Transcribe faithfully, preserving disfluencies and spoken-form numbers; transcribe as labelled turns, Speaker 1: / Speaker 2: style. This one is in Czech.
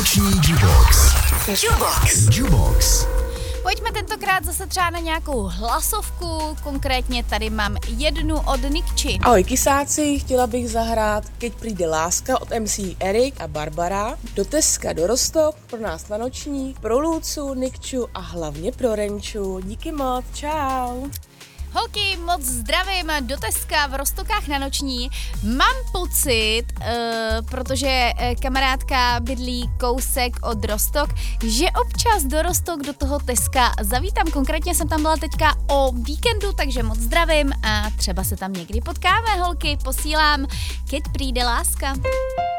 Speaker 1: Vánoční Jubox. Jubox. Jubox.
Speaker 2: Pojďme tentokrát zase třeba na nějakou hlasovku, konkrétně tady mám jednu od Nikči.
Speaker 3: Ahoj kysáci, chtěla bych zahrát Keď přijde láska od em cé Erik a Barbara, do Teska do Rostok, pro nás Vánoční, pro Lůcu, Nikču a hlavně pro Renču. Díky moc, čau.
Speaker 2: Holky, moc zdravím do Teska v Rostokách na Noční. Mám pocit, uh, protože kamarádka bydlí kousek od Rostok, že občas do Rostok do toho Teska zavítám. Konkrétně jsem tam byla teďka o víkendu, takže moc zdravím a třeba se tam někdy potkáme, holky. Posílám, keď přijde láska.